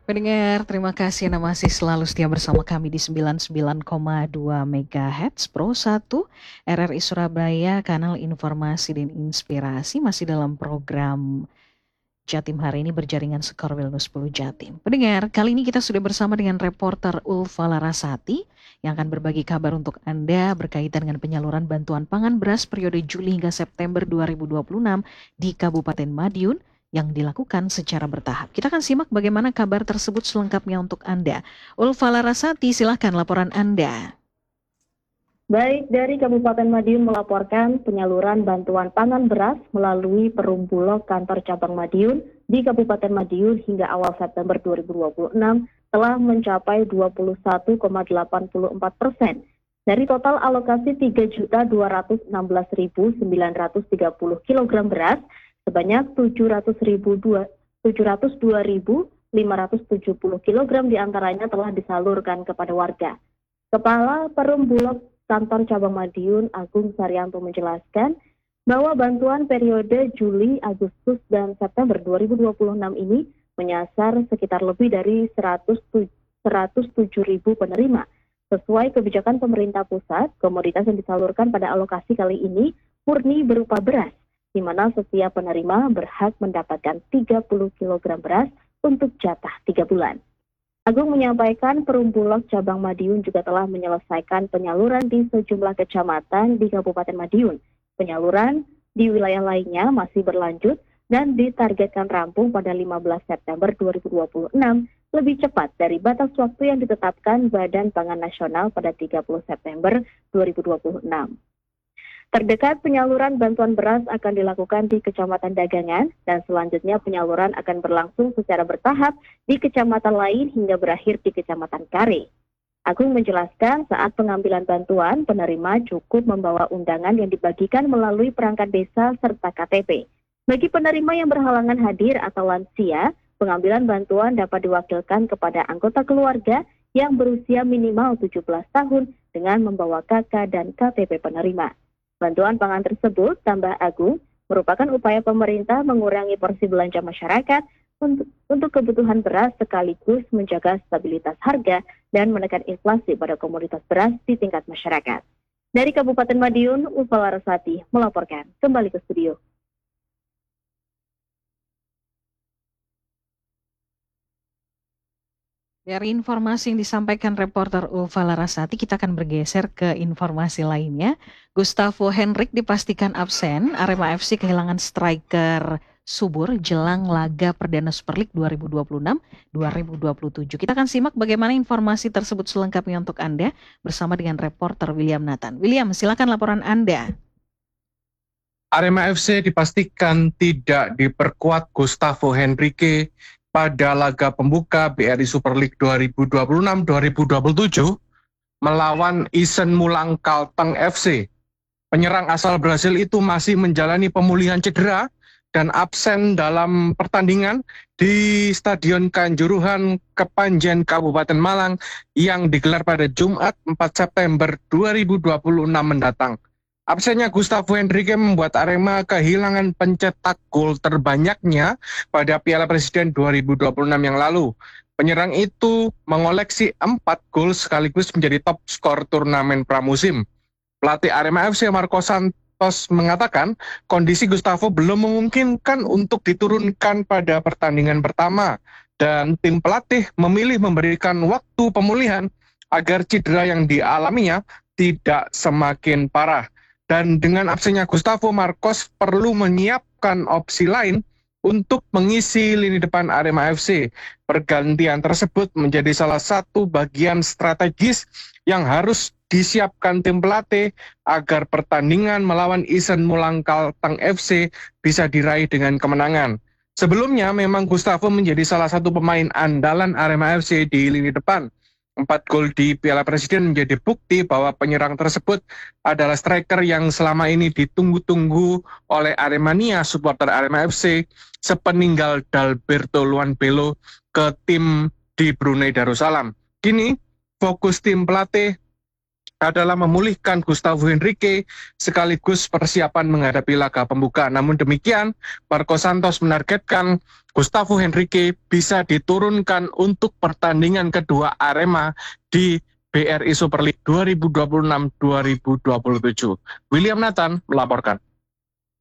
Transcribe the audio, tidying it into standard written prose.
Pendengar, terima kasih Anda masih selalu setia bersama kami di 99,2 MHz Pro 1 RRI Surabaya, kanal informasi dan inspirasi, masih dalam program Jatim hari ini berjaringan Skor Wilnus 10 Jatim. Pendengar, kali ini kita sudah bersama dengan reporter Ulfa Larasati yang akan berbagi kabar untuk Anda berkaitan dengan penyaluran bantuan pangan beras periode Juli hingga September 2026 di Kabupaten Madiun yang dilakukan secara bertahap. Kita akan simak bagaimana kabar tersebut selengkapnya untuk Anda. Ulfa Larasati, silahkan laporan Anda. Baik, dari Kabupaten Madiun melaporkan penyaluran bantuan pangan beras melalui Perum Bulog kantor cabang Madiun di Kabupaten Madiun hingga awal September 2026 telah mencapai 21,84%. Dari total alokasi 3.216.930 kg beras, sebanyak 702.570 kg diantaranya telah disalurkan kepada warga. Kepala Perum Bulog Kantor Cabang Madiun Agung Saryanto menjelaskan bahwa bantuan periode Juli, Agustus, dan September 2026 ini menyasar sekitar lebih dari 107.000 penerima. Sesuai kebijakan pemerintah pusat, komoditas yang disalurkan pada alokasi kali ini murni berupa beras, di mana setiap penerima berhak mendapatkan 30 kg beras untuk jatah 3 bulan. Agung menyampaikan Perum Bulog Cabang Madiun juga telah menyelesaikan penyaluran di sejumlah kecamatan di Kabupaten Madiun. Penyaluran di wilayah lainnya masih berlanjut dan ditargetkan rampung pada 15 September 2026, lebih cepat dari batas waktu yang ditetapkan Badan Pangan Nasional pada 30 September 2026. Terdekat penyaluran bantuan beras akan dilakukan di Kecamatan Dagangan dan selanjutnya penyaluran akan berlangsung secara bertahap di kecamatan lain hingga berakhir di Kecamatan Kare. Agung menjelaskan saat pengambilan bantuan, penerima cukup membawa undangan yang dibagikan melalui perangkat desa serta KTP. Bagi penerima yang berhalangan hadir atau lansia, pengambilan bantuan dapat diwakilkan kepada anggota keluarga yang berusia minimal 17 tahun dengan membawa KK dan KTP penerima. Bantuan pangan tersebut, tambah Agung, merupakan upaya pemerintah mengurangi porsi belanja masyarakat untuk kebutuhan beras sekaligus menjaga stabilitas harga dan menekan inflasi pada komoditas beras di tingkat masyarakat. Dari Kabupaten Madiun, Ulfa Larasati melaporkan. Kembali ke studio. Dari informasi yang disampaikan reporter Ulfa Larasati, kita akan bergeser ke informasi lainnya. Gustavo Henrik dipastikan absen. Arema FC kehilangan striker subur jelang laga perdana Super League 2026-2027. Kita akan simak bagaimana informasi tersebut selengkapnya untuk Anda bersama dengan reporter William Nathan. William, silakan laporan Anda. Arema FC dipastikan tidak diperkuat Gustavo Henrique pada laga pembuka BRI Super League 2026-2027 melawan Isen Mulang Kalteng FC. Penyerang asal Brasil itu masih menjalani pemulihan cedera dan absen dalam pertandingan di Stadion Kanjuruhan Kepanjen Kabupaten Malang yang digelar pada Jumat 4 September 2026 mendatang. Absennya Gustavo Henrique membuat Arema kehilangan pencetak gol terbanyaknya pada Piala Presiden 2026 yang lalu. Penyerang itu mengoleksi 4 gol sekaligus menjadi top skor turnamen pramusim. Pelatih Arema FC Marco Santos mengatakan kondisi Gustavo belum memungkinkan untuk diturunkan pada pertandingan pertama dan tim pelatih memilih memberikan waktu pemulihan agar cedera yang dialaminya tidak semakin parah. Dan dengan absennya Gustavo, Marcos perlu menyiapkan opsi lain untuk mengisi lini depan Arema FC. Pergantian tersebut menjadi salah satu bagian strategis yang harus disiapkan tim pelatih agar pertandingan melawan Isen Mulang Kalteng FC bisa diraih dengan kemenangan. Sebelumnya memang Gustavo menjadi salah satu pemain andalan Arema FC di lini depan. 4 gol di Piala Presiden menjadi bukti bahwa penyerang tersebut adalah striker yang selama ini ditunggu-tunggu oleh Aremania, supporter Arema FC, sepeninggal Dalberto Luanbelo ke tim di Brunei Darussalam. Kini fokus tim pelatih adalah memulihkan Gustavo Henrique sekaligus persiapan menghadapi laga pembuka. Namun demikian, Marco Santos menargetkan Gustavo Henrique bisa diturunkan untuk pertandingan kedua Arema di BRI Super League 2026-2027. William Nathan melaporkan.